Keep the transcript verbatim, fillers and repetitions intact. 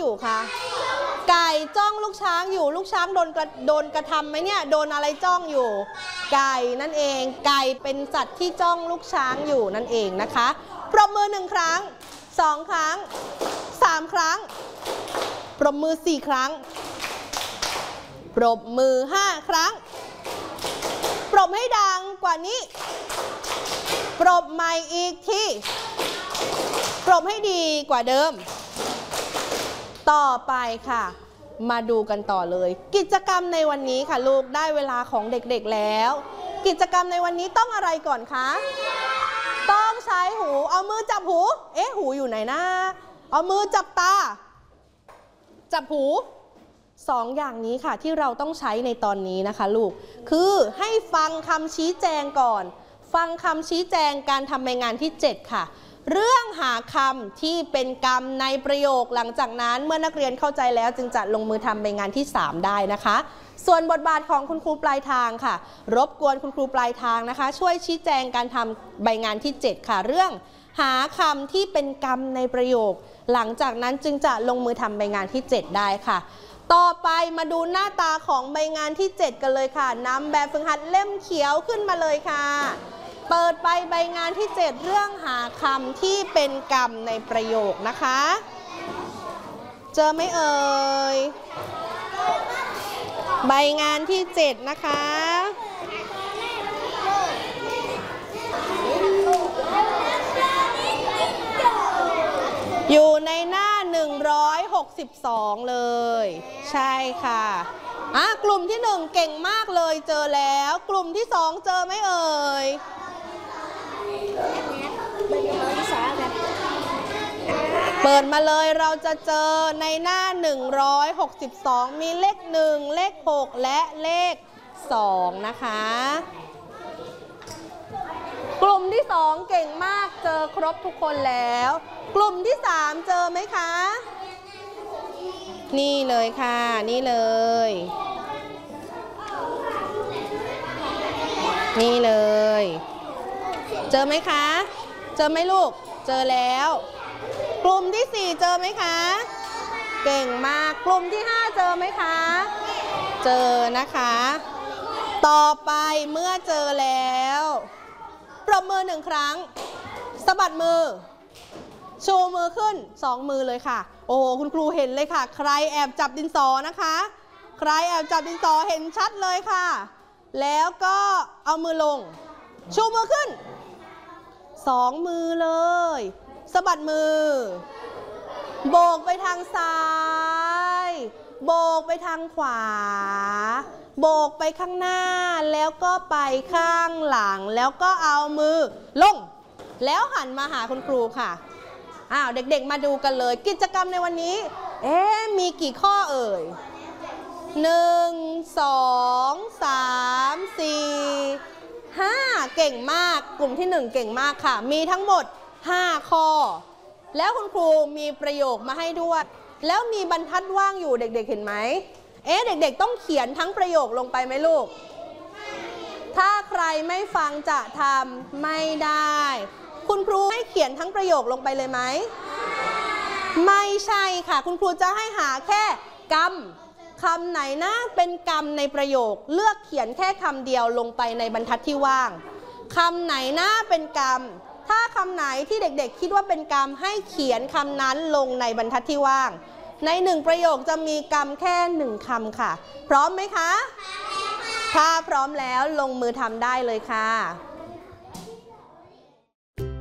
อยู่คะไก่จ้องลูกช้างอยู่ลูกช้างโดนกระโดนกระทำไหมเนี่ยโดนอะไรจ้องอยู่ไก่นั่นเองไก่เป็นสัตว์ที่จ้องลูกช้างอยู่นั่นเองนะคะปรบมือหนึ่งครั้งสองครั้งสามครั้งปรบมือสี่ครั้งปรบมือห้าครั้งปรบให้ดังกว่านี้ปรบใหม่อีกทีปรบให้ดีกว่าเดิมต่อไปค่ะมาดูกันต่อเลยกิจกรรมในวันนี้ค่ะลูกได้เวลาของเด็กๆแล้วกิจกรรมในวันนี้ต้องอะไรก่อนคะต้องใช้หูเอามือจับหูเอ๊ะหูอยู่ไหนนะเอามือจับตาจับหูสองอย่างนี้ค่ะที่เราต้องใช้ในตอนนี้นะคะลูกคือให้ฟังคำชี้แจงก่อนฟังคำชี้แจงการทำใบงานที่เจ็ดค่ะเรื่องหาคำที่เป็นกรรมในประโยคหลังจากนั้นเมื่อนักเรียนเข้าใจแล้วจึงจะลงมือทำใบงานที่สามได้นะคะส่วนบทบาทของคุณครูปลายทางค่ะรบกวนคุณครูปลายทางนะคะช่วยชี้แจงการทำใบงานที่เจ็ดค่ะเรื่องหาคำที่เป็นกรรมในประโยคหลังจากนั้นจึงจะลงมือทำใบงานที่เจ็ดได้ค่ะต่อไปมาดูหน้าตาของใบงานที่เจ็ดกันเลยค่ะนำแบบฝึกหัดเล่มเขียวขึ้นมาเลยค่ะเปิดไปใบงานที่เจ็ดเรื่องหาคำที่เป็นกรรมในประโยคนะคะเจอไหมเอ่ยใบงานที่เจ็ดนะคะอยู่ในหน้าหนึ่งร้อยหกสิบสองเลยใช่ค่ะอ่ะกลุ่มที่หนึ่งเก่งมากเลยเจอแล้วกลุ่มที่สองเจอไหมเอ่ยเปิดมาเลยเราจะเจอในหน้าหนึ่งร้อยหกสิบสองมีเลขหนึ่งเลขหกและเลขสองนะคะกลุ่มที่สองเก่งมากเจอครบทุกคนแล้วกลุ่มที่สามเจอไหมคะนี่เลยค่ะนี่เลยนี่เลยเจอไหมคะเจอไหมลูกเจอแล้วกลุ่มที่สี่เจอไหมคะเก่งมากกลุ่มที่ห้าเจอไหมคะเจอนะคะต่อไปเมื่อเจอแล้วปรบมือหนึ่งครั้งสะบัดมือชูมือขึ้นสองมือเลยค่ะโอ้คุณครูเห็นเลยค่ะใครแอบจับดินสอนะคะใครแอบจับดินสอเห็นชัดเลยค่ะแล้วก็เอามือลงชูมือขึ้นสองมือเลยสะบัดมือโบกไปทางซ้ายโบกไปทางขวาโบกไปข้างหน้าแล้วก็ไปข้างหลังแล้วก็เอามือลงแล้วหันมาหาคุณครูค่ะอ้าวเด็กๆมาดูกันเลยกิจกรรมในวันนี้เอ๊ะมีกี่ข้อเอ่ยหนึ่งสองสามสี่ห้าเก่งมากกลุ่มที่หนึ่งเก่งมากค่ะมีทั้งหมดห้าข้อแล้วคุณครูมีประโยคมาให้ด้วยแล้วมีบรรทัดว่างอยู่เด็กๆเห็นไหมเอ๊ะเด็กๆต้องเขียนทั้งประโยคลงไปไหมลูกถ้าใครไม่ฟังจะทำไม่ได้คุณครูให้เขียนทั้งประโยคลงไปเลยไหมไม่ใช่ค่ะคุณครูจะให้หาแค่กรรมคำไหนนะเป็นกรรมในประโยคเลือกเขียนแค่คำเดียวลงไปในบรรทัดที่ว่างคำไหนนะเป็นกรรมถ้าคำไหนที่เด็กๆคิดว่าเป็นกรรมให้เขียนคำนั้นลงในบรรทัดที่ว่างในหนึ่งประโยคจะมีกรรมแค่หนึ่งคำค่ะพร้อมไหมคะถ้าพร้อมแล้วลงมือทำได้เลยค่ะ